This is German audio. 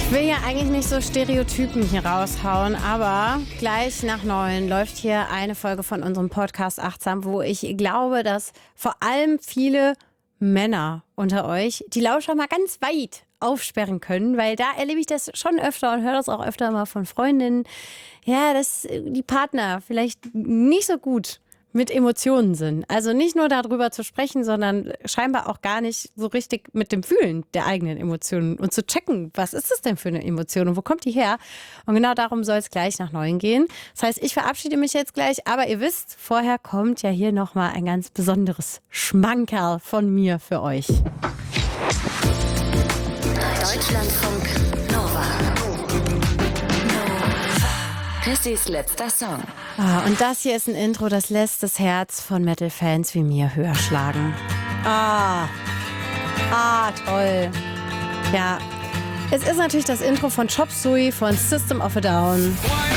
Ich will ja eigentlich nicht so Stereotypen hier raushauen, aber gleich nach 9 läuft hier eine Folge von unserem Podcast Achtsam, wo ich glaube, dass vor allem viele Männer unter euch die Lauscher mal ganz weit aufsperren können, weil da erlebe ich das schon öfter und höre das auch öfter mal von Freundinnen, ja, dass die Partner vielleicht nicht so gut mit Emotionen sind. Also nicht nur darüber zu sprechen, sondern scheinbar auch gar nicht so richtig mit dem Fühlen der eigenen Emotionen und zu checken, was ist das denn für eine Emotion und wo kommt die her? Und genau darum soll es gleich nach 9 gehen. Das heißt, ich verabschiede mich jetzt gleich, aber ihr wisst, vorher kommt ja hier nochmal ein ganz besonderes Schmankerl von mir für euch. Deutschlandfunk Nova. Chrissys letzter Song. Und das hier ist ein Intro, das lässt das Herz von Metal-Fans wie mir höher schlagen. Toll. Ja, es ist natürlich das Intro von Chop Suey von System of a Down.